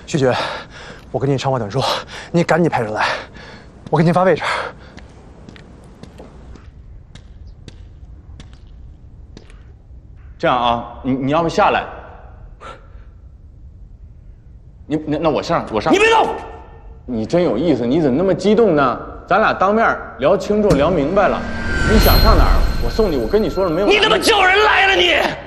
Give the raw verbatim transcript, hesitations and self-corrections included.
徐觉，我跟你长话短说，你赶紧派人来，我给您发位置。 这样啊，你你要不下来？你那那我上我上。 你别动！ 你真有意思，你怎么那么激动呢？咱俩当面聊清楚聊明白了，你想上哪儿，我送你。我跟你说了没有？ 你怎么叫人来了你？